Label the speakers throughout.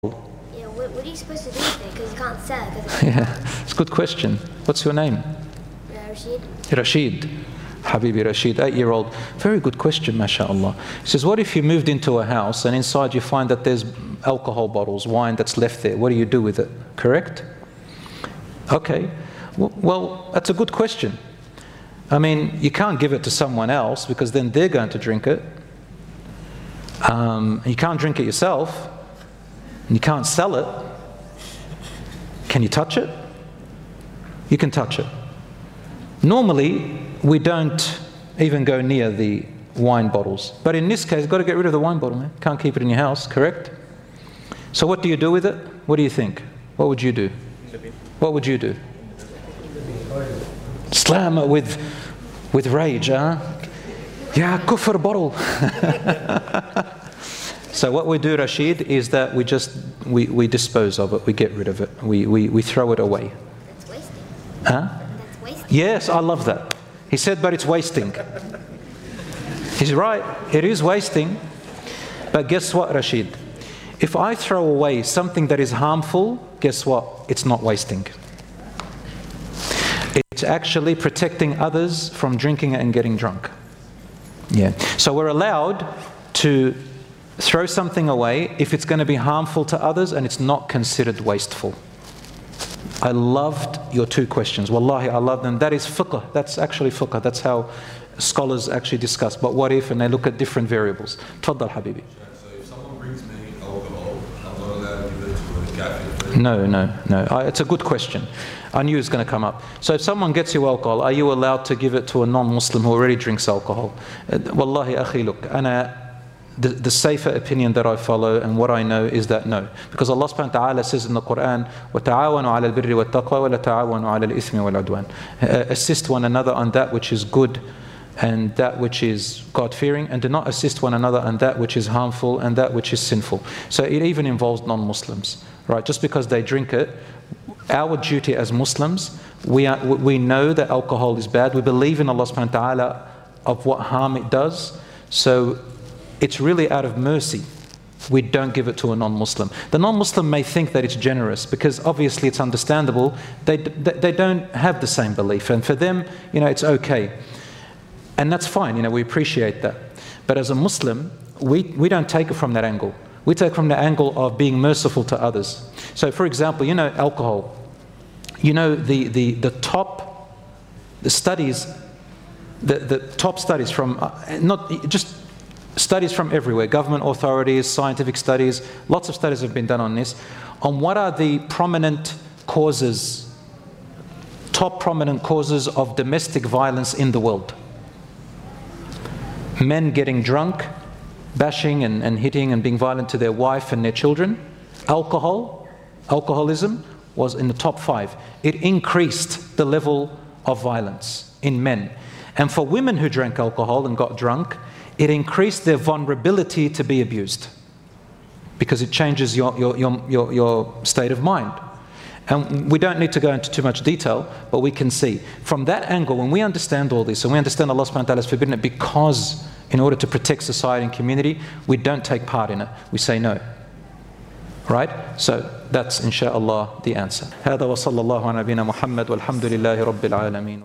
Speaker 1: Yeah, what are you supposed to do with it? Because you can't sell it.
Speaker 2: Yeah, it's a good question. What's your name?
Speaker 1: Rashid.
Speaker 2: Rashid. Habibi Rashid, 8-year-old. Very good question, mashallah. He says, what if you moved into a house and inside you find that there's alcohol bottles, wine that's left there? What do you do with it? Correct? Okay. Well, that's a good question. I mean, you can't give it to someone else because then they're going to drink it. You can't drink it yourself. And you can't sell it. Can you touch it? You can touch it. Normally, we don't even go near the wine bottles. But in this case, you've got to get rid of the wine bottle, man. Can't keep it in your house, correct? So what do you do with it? What do you think? What would you do? What would you do? Slam it with rage, huh? Yeah, kufr bottle. So what we do, Rashid, is that we dispose of it, we get rid of it, we throw it away.
Speaker 1: That's wasting.
Speaker 2: Huh?
Speaker 1: That's wasting.
Speaker 2: Yes, I love that. He said, but it's wasting. He's right, it is wasting. But guess what, Rashid? If I throw away something that is harmful, guess what? It's not wasting. It's actually protecting others from drinking it and getting drunk. Yeah. So we're allowed to throw something away if it's going to be harmful to others and it's not considered wasteful. I loved your two questions. Wallahi, I love them. That is fiqh. That's actually fiqh. That's how scholars actually discuss. But what if, and they look at different variables. Tfaddal, Habibi.
Speaker 3: So if someone brings me alcohol, I'm not allowed to give it to a kafir?
Speaker 2: No. It's a good question. I knew it was going to come up. So if someone gets you alcohol, are you allowed to give it to a non-Muslim who already drinks alcohol? Wallahi, akhi, look, the safer opinion that I follow and what I know is that no. Because Allah subhanahu wa ta'ala says in the Quran, وَتَعَاوَنُوا عَلَى الْبِرِّ وَالتَّقْوَى وَلَا تَعَاوَنُوا عَلَى الْإِثْمِ وَالْعُدْوَانِ. Assist one another on that which is good and that which is God-fearing, and do not assist one another on that which is harmful and that which is sinful. So it even involves non-Muslims, right? Just because they drink it, our duty as Muslims, we know that alcohol is bad. We believe in Allah subhanahu wa ta'ala of what harm it does. So it's really out of mercy we don't give it to a non-Muslim. The non-Muslim may think that it's generous because obviously it's understandable. They don't have the same belief, and for them, it's okay. And that's fine, we appreciate that. But as a Muslim, we don't take it from that angle. We take it from the angle of being merciful to others. So for example, alcohol. The top studies from, not just studies from everywhere, government authorities, scientific studies, lots of studies have been done on this, on what are the top prominent causes of domestic violence in the world. Men getting drunk, bashing and hitting and being violent to their wife and their children. Alcoholism was in the top 5. It increased the level of violence in men. And for women who drank alcohol and got drunk, it increased their vulnerability to be abused because it changes your state of mind. And we don't need to go into too much detail, but we can see from that angle, when we understand all this and we understand Allah subhanahu wa ta'ala has forbidden it because in order to protect society and community, we don't take part in it. We say no. Right? So that's inshallah the answer. هذا وصلى الله على نبينا محمد والحمد لله رب العالمين.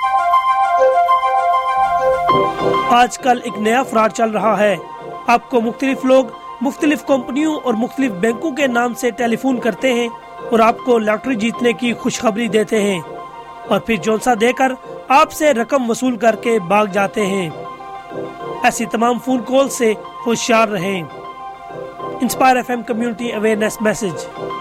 Speaker 4: आजकल एक नया fraud चल रहा है। आपको मुख्तलिफ लोग मुख्तलिफ कंपनियों और मुख्तलिफ बैंकों के नाम से टेलीफोन करते हैं और आपको लॉटरी जीतने की खुशखबरी देते हैं और फिर जोनसा देकर आपसे रकम वसूल करके भाग जाते हैं। ऐसी तमाम फोन कॉल से होशियार रहें। Inspire FM community awareness message.